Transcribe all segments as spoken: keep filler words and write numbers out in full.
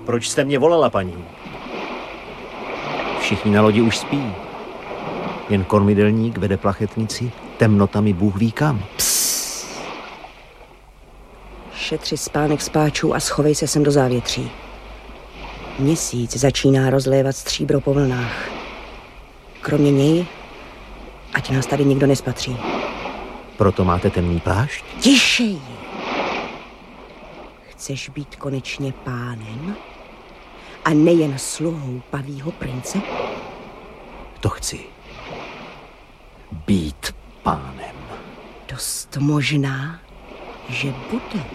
Proč jste mě volala, paní? Všichni na lodi už spí. Jen kormidelník vede plachetnici temnotami Bůh ví kam. Psst. Šetři spánek spáčů a schovej se sem do závětří. Měsíc začíná rozlévat stříbro po vlnách. Kromě něj, ať nás tady nikdo nespatří. Proto máte temný plášť? Tišej! Chceš být konečně pánem? A nejen sluhou pavýho prince? To chci. Být pánem. Dost možná, že budeš.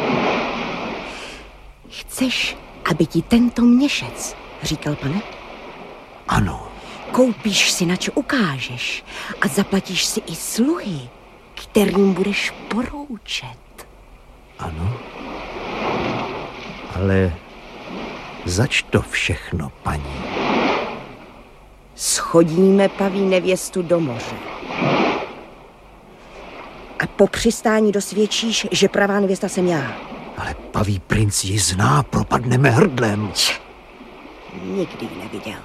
Chceš, aby ti tento měšec říkal pane? Ano. Koupíš si, nač ukážeš a zaplatíš si i sluhy, kterým budeš poroučet. Ano. Ale zač to všechno, paní? Schodíme paví nevěstu do moře. A po přistání dosvědčíš, že pravá nevěsta jsem já. Ale paví princ ji zná, propadneme hrdlem. Č, nikdy ji neviděl.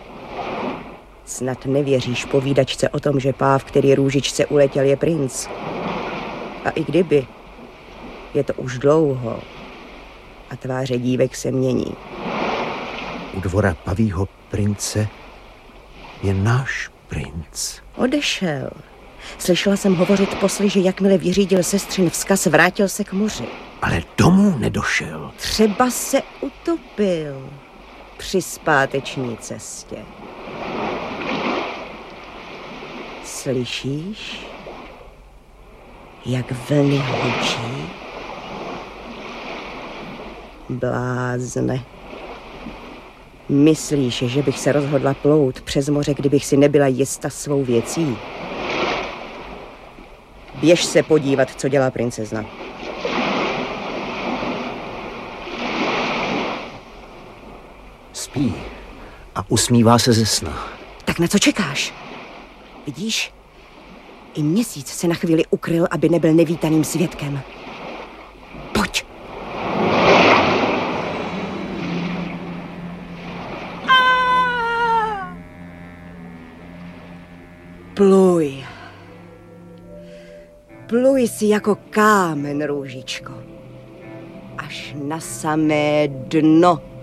Snad nevěříš povídačce o tom, že páv, který růžičce uletěl, je princ. A i kdyby, je to už dlouho a tváře dívek se mění. U dvora pavího prince je náš princ. Odešel. Slyšela jsem hovořit posly, že jakmile vyřídil sestřin vzkaz, vrátil se k moři. Ale domů nedošel. Třeba se utopil při zpáteční cestě. Slyšíš, jak vlny hučí? Blázne. Myslíš, že bych se rozhodla plout přes moře, kdybych si nebyla jista svou věcí? Běž se podívat, co dělá princezna. Spí a usmívá se ze sna. Tak na co čekáš? Vidíš? I měsíc se na chvíli ukryl, aby nebyl nevítaným svědkem. Pojď! Pluj. Pluj si jako kámen, růžičko. Až na samé dno.